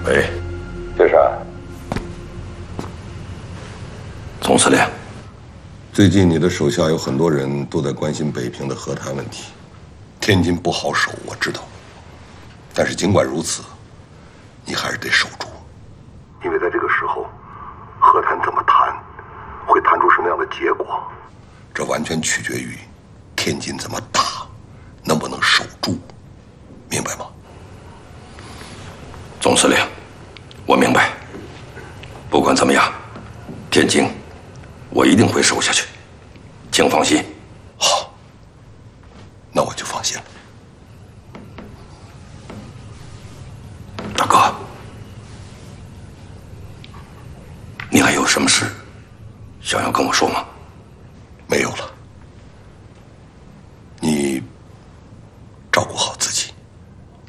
喂， 先生， 总司令， 最近你的手下有很多人都在关心北平的和谈问题。天津不好守，我知道，但是尽管如此，你还是得守住，因为在这个时候，和谈怎么谈，会谈出什么样的结果，这完全取决于天津怎么打，能不能守住，明白吗？ 总司令，我明白。不管怎么样，天津我一定会守下去，请放心。 好，那我就放心了。 大哥，你还有什么事想要跟我说吗？